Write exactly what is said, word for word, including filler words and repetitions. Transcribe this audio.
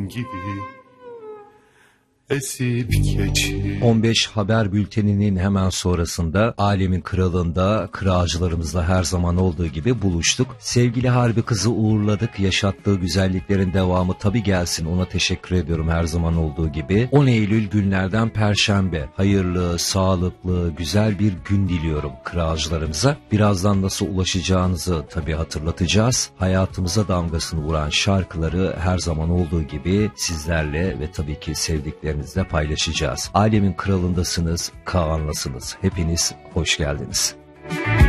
gibi esip geçir. on beş Haber Bülteni'nin hemen sonrasında Alemin Kralı'nda kırağcılarımızla her zaman olduğu gibi buluştuk. Sevgili Harbi kızı uğurladık. Yaşattığı güzelliklerin devamı tabii gelsin. Ona teşekkür ediyorum her zaman olduğu gibi. on Eylül günlerden Perşembe. Hayırlı, sağlıklı, güzel bir gün diliyorum kırağcılarımıza. Birazdan nasıl ulaşacağınızı tabii hatırlatacağız. Hayatımıza damgasını vuran şarkıları her zaman olduğu gibi sizlerle ve tabii ki sevdiklerimizle paylaşacağız. Alemin Kralı'ndasınız, Kaan'lasınız. Hepiniz hoş geldiniz.